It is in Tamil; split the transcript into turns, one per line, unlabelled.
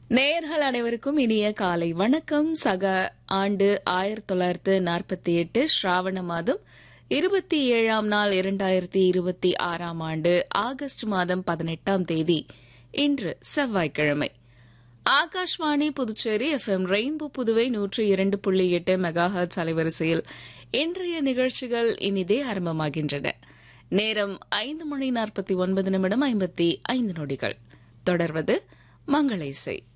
நேயர்கள் அனைவருக்கும் இனிய காலை வணக்கம். சக ஆண்டு 1948 ஸ்ராவண மாதம் 27ஆம் நாள் 2026ஆம் ஆண்டு ஆகஸ்ட் மாதம் 18ஆம் தேதி இன்று செவ்வாய்க்கிழமை. Akashvani Puducherry FM rainbow Puduvai 102.8 megahertz அலைவரிசையில் இன்றைய நிகழ்ச்சிகள் இனிதே ஆரம்பமாகின்றன. நேரம் 5 மணி 49 நிமிடம் 55 நொடிகள். தொடர்வது மங்கள இசை.